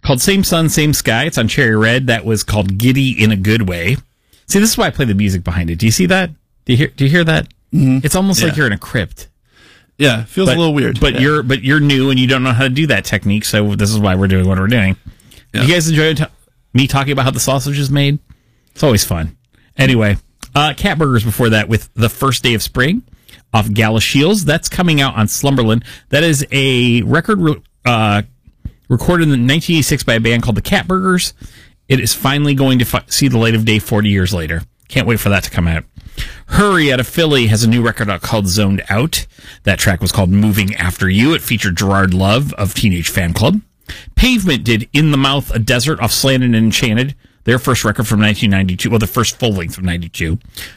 called Same Sun, Same Sky. It's on Cherry Red. That was called Giddy in a Good Way. See, this is why I play the music behind it. Do you see that? Do you hear that? Mm-hmm. It's almost like you're in a crypt. Yeah, it feels a little weird. But you're new and you don't know how to do that technique, so this is why we're doing what we're doing. Yeah. You guys enjoy me talking about how the sausage is made? It's always fun. Anyway, Cat Burgers before that with The First Day of Spring off Gala Shields. That's coming out on Slumberland. That is a record recorded in 1986 by a band called the Cat Burgers. It is finally going to see the light of day 40 years later. Can't wait for that to come out. Hurry out of Philly has a new record out called Zoned Out. That track was called Moving After You. It featured Gerard Love of Teenage Fan Club. Pavement did In the Mouth, a Desert off Slanted and Enchanted, their first record from 1992. Well, the first full length from 92.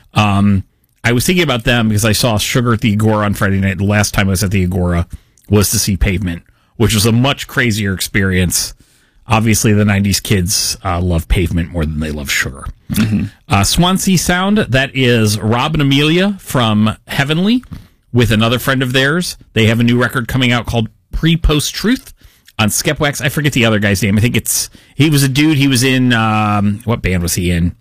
I was thinking about them because I saw Sugar at the Agora on Friday night. The last time I was at the Agora was to see Pavement, which was a much crazier experience. Obviously, the 90s kids love Pavement more than they love Sugar. Mm-hmm. Swansea Sound, that is Rob and Amelia from Heavenly with another friend of theirs. They have a new record coming out called Pre-Post Truth on Skepwax. I forget the other guy's name. I think he was a dude. He was in, what band was he in?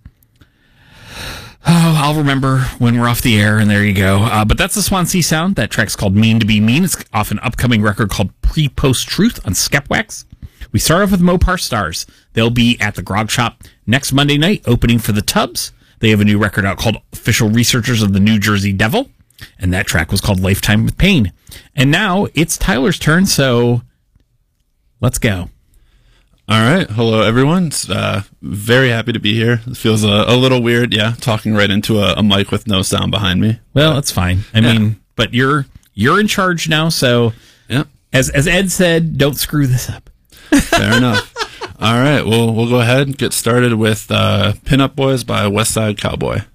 Oh, I'll remember when we're off the air, and there you go. But that's the Swansea Sound. That track's called Mean to Be Mean. It's off an upcoming record called Pre-Post Truth on Skepwax. We start off with Mopar Stars. They'll be at the Grog Shop next Monday night, opening for the Tubs. They have a new record out called Official Researchers of the New Jersey Devil, and that track was called Lifetime with Pain. And now it's Tyler's turn, so let's go. All right. Hello, everyone. Very happy to be here. It feels a little weird, talking right into a mic with no sound behind me. Well, it's fine. I mean, but you're in charge now, so as Ed said, don't screw this up. Fair enough. All right. Well, we'll go ahead and get started with Pin Up Boys by West Side Cowboy.